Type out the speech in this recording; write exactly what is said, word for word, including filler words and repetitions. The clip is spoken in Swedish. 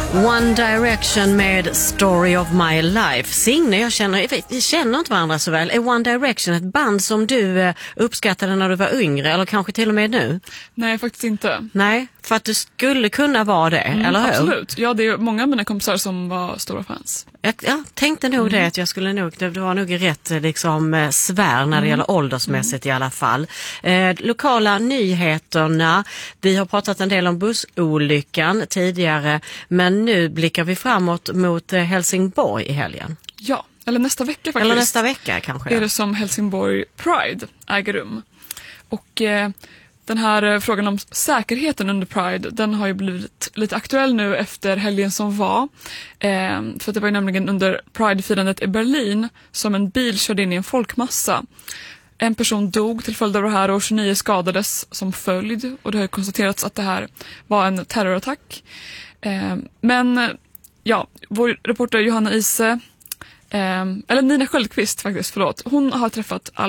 One Direction med Story of My Life. Signe, jag känner, vi känner inte varandra så väl. Är One Direction ett band som du uppskattade när du var yngre eller kanske till och med nu? Nej, faktiskt inte. Nej, för att du skulle kunna vara det, mm, eller hur? Absolut. Ja, det är många av mina kompisar som var stora fans. Jag, jag tänkte nog mm. det, att jag skulle nog, det var nog rätt liksom svär när det mm. gäller åldersmässigt mm. i alla fall. Eh, lokala nyheterna, vi har pratat en del om bussolyckan tidigare, men nu blickar vi framåt mot Helsingborg i helgen. Ja, eller nästa vecka faktiskt. Eller nästa vecka kanske. Är det som Helsingborg Pride äger rum. Och eh, den här frågan om säkerheten under Pride, den har ju blivit lite aktuell nu efter helgen som var. Eh, för det var ju nämligen under Pride-firandet i Berlin som en bil körde in i en folkmassa. En person dog till följd av det här och tjugonio skadades som följd. Och det har ju konstaterats att det här var en terrorattack. Eh, men ja, vår reporter Johanna Ise, eh, eller Nina Sköldqvist faktiskt, förlåt. Hon har träffat